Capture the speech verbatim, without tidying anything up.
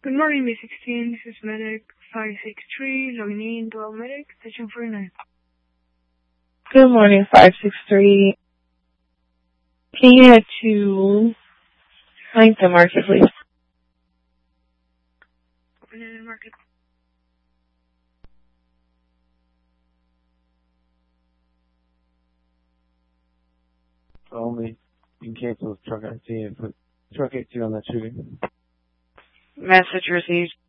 Good morning, B sixteen. This is Medic five six three, logging in, dual Medic, station forty-nine. Good morning, five six three. Can you head to Huntington Market, please? Huntington Market. Only in case it was truck I C, put truck I C on that shooting. Message received.